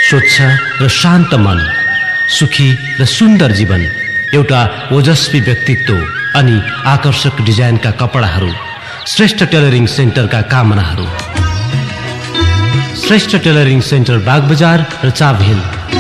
स्वच्छ र शान्त मन, सुखी र सुन्दर जीवन, एउटा ओजस्वी व्यक्तित्व अनि आकर्षक डिजाइनका कपडाहरू, Shrestha tailoring सेन्टरका कामनाहरू। Shrestha tailoring centre Bagbazar र चाभेल।